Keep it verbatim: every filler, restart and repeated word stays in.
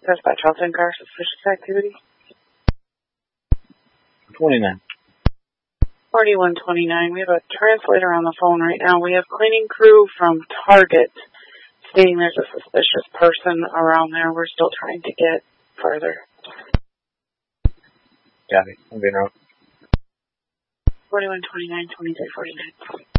Dispatch Housing Car, suspicious activity. twenty-nine. forty-one twenty-nine. We have a translator on the phone right now. We have cleaning crew from Target stating there's a suspicious person around there. We're still trying to get further. Copy. I'm being wrong. forty-one twenty-nine, twenty-three forty-nine.